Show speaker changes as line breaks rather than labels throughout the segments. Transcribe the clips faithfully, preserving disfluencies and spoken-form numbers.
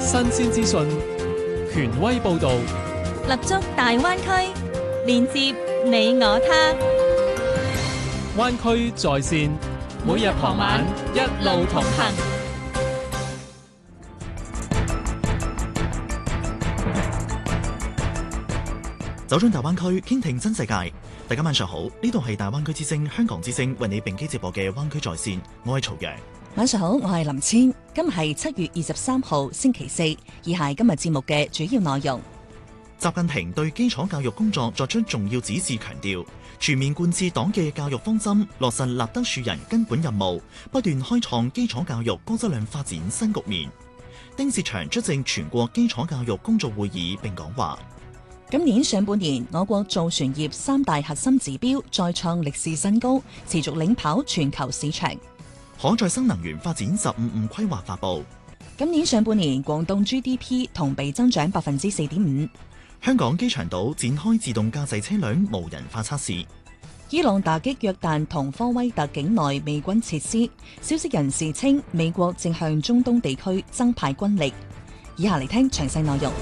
新鮮資訊，權威報導，
立足大灣區，連接你我他。
灣區在線，每日傍晚一路同行。
走進大灣區，傾聽真世界。大家晚上好，呢度係大灣區之聲香港之聲為你並機直播嘅灣區在線，我係曹陽。
晚上好，我係林千。今日係七月二十三號星期四，以下係今日節目嘅主要內容。
習近平對基礎教育工作作出重要指示，強調全面貫徹黨嘅教育方針，落實立德樹人根本任務，不斷開創基礎教育高質量發展新局面。丁薛祥出席全國基礎教育工作會議並講話。
今年上半年，我國造船業三大核心指標再創歷史新高，持續領跑全球市場。
可再生能源發展十五五規劃發布。
今年上半年，廣東 G D P 同比增長百分之四點五。
香港機場島展開自動駕駛車輛無人化測試。
伊朗打擊約旦同科威特境內美軍設施，消息人士稱美國正向中東地區增派軍力。以下嚟聽詳細內容。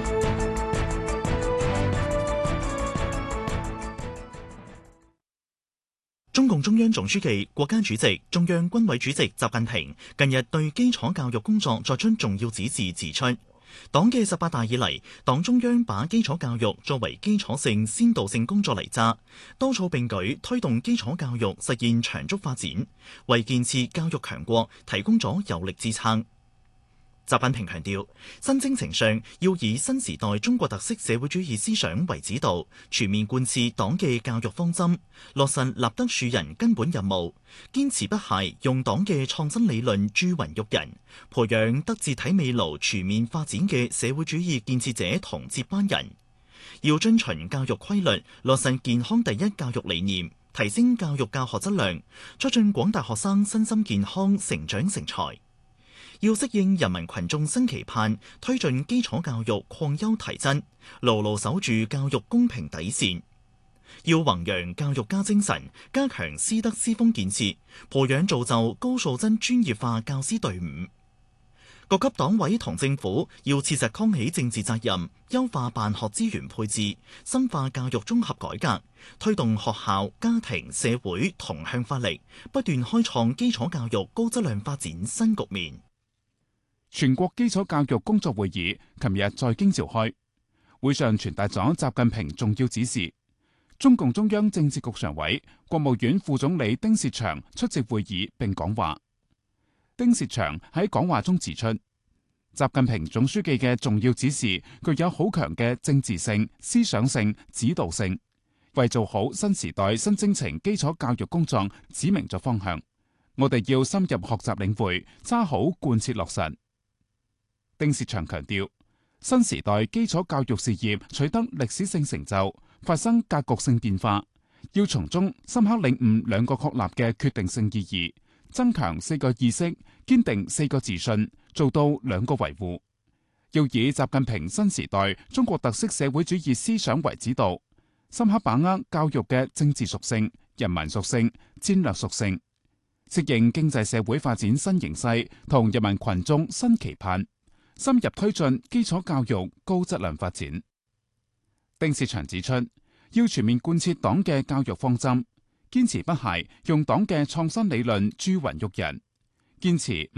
中共中央總書記、國家主席、中央軍委主席習近平近日對基礎教育工作作出重要指示，指出，黨嘅十八大以嚟，黨中央把基礎教育作為基礎性、先導性工作嚟揸，多措並舉推動基礎教育實現長足發展，為建設教育強國提供咗有力支撐。習近平強調，新征程上要以新時代中國特色社會主義思想為指導，全面貫徹黨嘅教育方針，落實立德樹人根本任務，堅持不懈用黨嘅創新理論鑄芸育人，培養德智體美勞全面發展嘅社會主義建設者同接班人。要遵循教育規律，落實健康第一教育理念，提升教育教學質量，促進廣大學生身心健康成長成才。要適應人民群眾新期盼，推進基礎教育擴優提真，牢牢守住教育公平底線。要弘揚教育家精神，加強師德師風建設，培養造就高素質專業化教師隊伍。各級黨委同政府要切實扛起政治責任，優化辦學資源配置，深化教育綜合改革，推動學校、家庭、社會同向發力，不斷開創基礎教育高質量發展新局面。
全國基礎教育工作會議琴日在京召開，會上傳達咗習近平重要指示。中共中央政治局常委、國務院副總理丁薛祥出席會議並講話。丁薛祥喺講話中指出，習近平總書記嘅重要指示具有好強嘅政治性、思想性、指導性，為做好新時代新征程基礎教育工作指明咗方向。我哋要深入學習領會，揸好貫徹落實。丁薛祥強調，新時代基礎教育事業取得歷史性成就，發生格局性變化，要從中深刻領悟兩個確立嘅決定性意義，增強四個意識，堅定四個自信，做到兩個維護。要以習近平新時代中國特色社會主義思想為指導，深刻把握教育嘅政治屬性、人民屬性、戰略屬性，適應經濟社會發展新形勢同人民群眾新期盼，深入推進基礎教育高質量發展。丁薛祥指出，要全面貫徹黨嘅教育方針，堅持不懈用黨嘅創新理論鑄芸育人，堅持